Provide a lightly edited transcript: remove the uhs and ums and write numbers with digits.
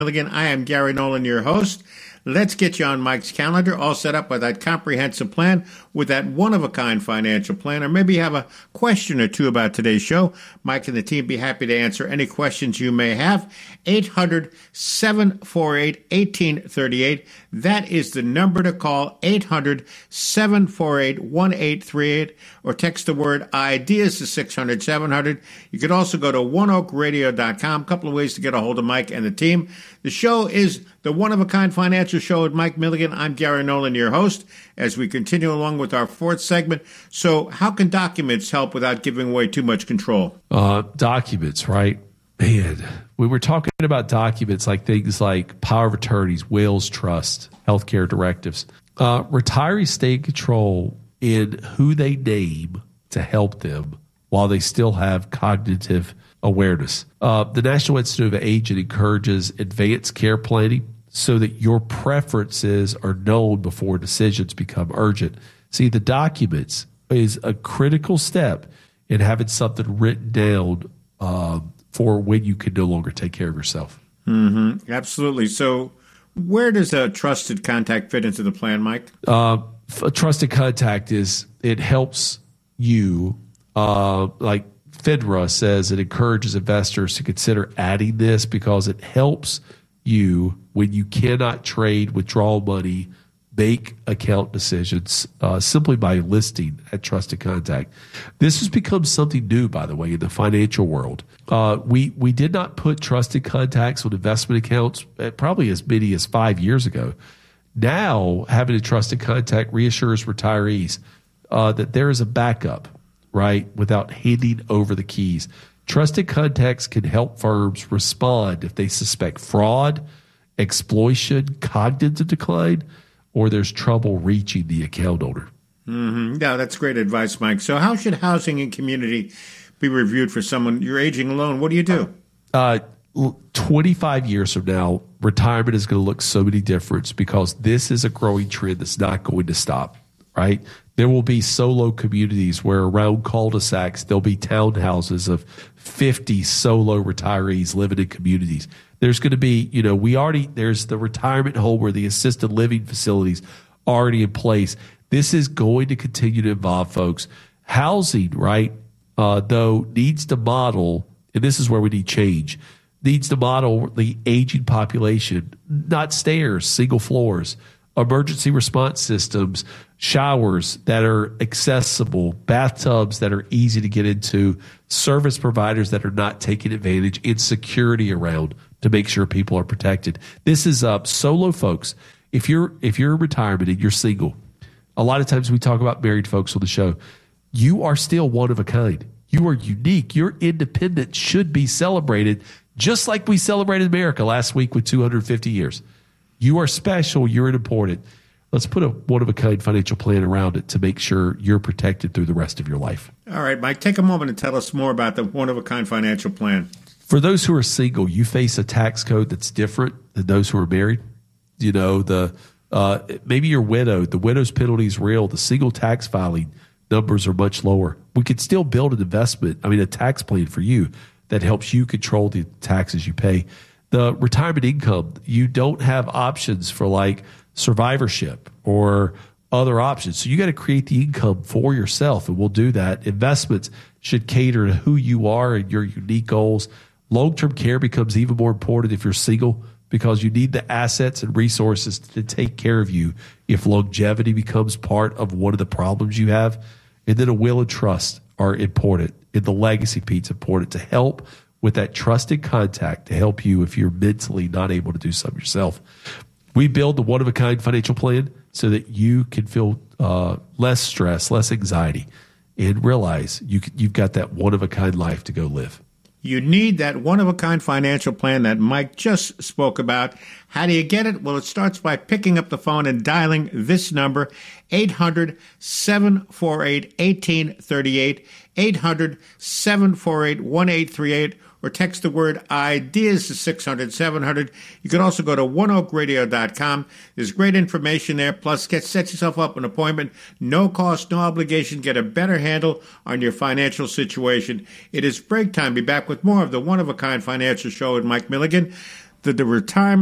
Milligan. I am Gary Nolan, your host. Let's get you on Mike's calendar, all set up with that comprehensive plan, with that one-of-a-kind financial plan, or maybe you have a question or two about today's show. Mike and the team be happy to answer any questions you may have. 800-748-1838. That is the number to call, 800-748-1838, or text the word IDEAS to 600-700. You could also go to oneoakradio.com. A couple of ways to get a hold of Mike and the team. The show is the One-of-a-Kind Financial Show with Mike Milligan. I'm Gary Nolan, your host, as we continue along with our fourth segment. So how can documents help without giving away too much control? Documents, right? Man, we were talking about documents like things like power of attorneys, wills, trust, healthcare directives. Retirees stay in control in who they name to help them while they still have cognitive awareness. The National Institute of Aging encourages advanced care planning so that your preferences are known before decisions become urgent. See, the documents is a critical step in having something written down for when you can no longer take care of yourself. Mm-hmm. Absolutely. So where does a trusted contact fit into the plan, Mike? A trusted contact it helps you, like FINRA says, it encourages investors to consider adding this because it helps you when you cannot trade, withdraw money, make account decisions simply by listing a trusted contact. This has become something new, by the way, in the financial world. We did not put trusted contacts on investment accounts probably as many as 5 years ago. Now, having a trusted contact reassures retirees that there is a backup, right, without handing over the keys. Trusted contacts can help firms respond if they suspect fraud, exploitation, cognitive decline, or there's trouble reaching the account owner. Mm-hmm. Yeah, that's great advice, Mike. So how should housing and community be reviewed for someone? You're aging alone. What do you do? 25 years from now, retirement is going to look so many different because this is a growing trend that's not going to stop, right? There will be solo communities where around cul-de-sacs, there'll be townhouses of 50 solo retirees living in communities. There's going to be, there's the retirement home or the assisted living facilities already in place. This is going to continue to involve folks. Housing, right, though, needs to model, and this is where we need change, needs to model the aging population, not stairs, single floors, emergency response systems, showers that are accessible, bathtubs that are easy to get into, service providers that are not taking advantage, and security around to make sure people are protected. This is solo folks. If you're in retirement and you're single, a lot of times we talk about married folks on the show. You are still one of a kind. You are unique. Your independence should be celebrated just like we celebrated America last week with 250 years. You are special. You're important. Let's put a one-of-a-kind financial plan around it to make sure you're protected through the rest of your life. All right, Mike, take a moment and tell us more about the one-of-a-kind financial plan. For those who are single, you face a tax code that's different than those who are married. Maybe you're widowed. The widow's penalty is real. The single tax filing numbers are much lower. We could still build an a tax plan for you that helps you control the taxes you pay. The retirement income, you don't have options for like survivorship or other options. So you got to create the income for yourself, and we'll do that. Investments should cater to who you are and your unique goals. Long-term care becomes even more important if you're single because you need the assets and resources to take care of you if longevity becomes part of one of the problems you have. And then a will and trust are important, and the legacy piece is important to help with that trusted contact to help you if you're mentally not able to do something yourself. We build the one-of-a-kind financial plan so that you can feel less stress, less anxiety, and realize you've got that one-of-a-kind life to go live. You need that one-of-a-kind financial plan that Mike just spoke about. How do you get it? Well, it starts by picking up the phone and dialing this number, 800-748-1838, 800-748-1838, or text the word IDEAS to 600-700. You can also go to oneoakradio.com. There's great information there. Plus, set yourself up an appointment. No cost, no obligation. Get a better handle on your financial situation. It is break time. Be back with more of the One of a Kind Financial Show with Mike Milligan. that the retirement